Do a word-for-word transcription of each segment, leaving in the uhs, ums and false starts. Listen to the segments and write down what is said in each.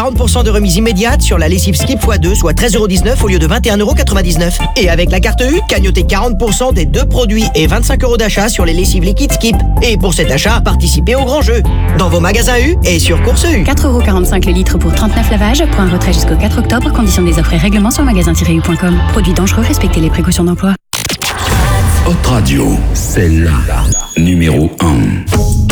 quarante pour cent de remise immédiate sur la lessive Skip fois deux, soit treize euros dix-neuf au lieu de vingt et un euros quatre-vingt-dix-neuf. Et avec la carte U, cagnotez quarante pour cent des deux produits et vingt-cinq euros d'achat sur les lessives liquides Skip. Et pour cet achat, participez au grand jeu. Dans vos magasins U et sur Course U. quatre euros quarante-cinq le litre pour trente-neuf lavages. Point retrait jusqu'au quatre octobre. Conditions des offres et règlements sur magasin tiret u point com. Produits dangereux, respectez les précautions d'emploi. Hot Radio, c'est la numéro un.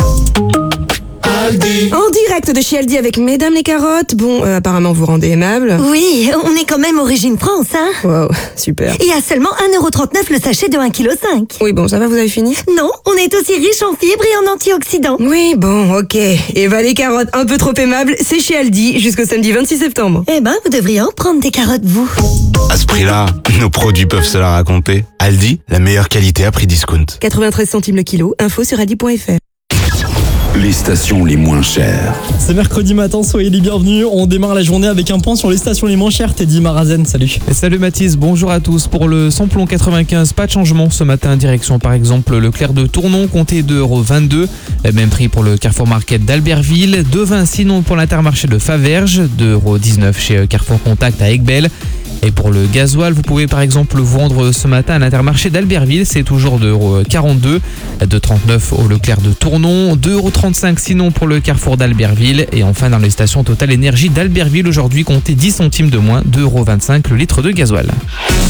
En direct de chez Aldi avec Mesdames les carottes. Bon, euh, apparemment vous rendez aimable. Oui, on est quand même origine France, hein. Wow, super. Et à seulement un euro trente-neuf le sachet de un virgule cinq kilos. Oui, bon, ça va, vous avez fini? Non, on est aussi riche en fibres et en antioxydants. Oui, bon, ok. Et bah les carottes un peu trop aimables, c'est chez Aldi jusqu'au samedi vingt-six septembre. Eh ben, vous devriez en prendre des carottes, vous. À ce prix-là, nos produits peuvent se la raconter. Aldi, la meilleure qualité à prix discount. quatre-vingt-treize centimes le kilo, info sur aldi point f r. Les stations les moins chères. C'est mercredi matin, soyez les bienvenus. On démarre la journée avec un point sur les stations les moins chères. Teddy Marazen, salut. Et salut Mathis, bonjour à tous. Pour le samplon quatre-vingt-quinze, pas de changement ce matin. Direction par exemple Leclerc de Tournon, comptez deux euros vingt-deux. Même prix pour le Carrefour Market d'Albertville. deux euros vingt sinon pour l'Intermarché de Faverges. deux euros dix-neuf chez Carrefour Contact à Aiguebelle. Et pour le gasoil, vous pouvez par exemple vous rendre ce matin à l'Intermarché d'Albertville, c'est toujours deux euros quarante-deux, deux euros trente-neuf au Leclerc de Tournon, deux euros trente-cinq sinon pour le Carrefour d'Albertville. Et enfin dans les stations Total Énergie d'Albertville, aujourd'hui comptez dix centimes de moins, deux euros vingt-cinq le litre de gasoil.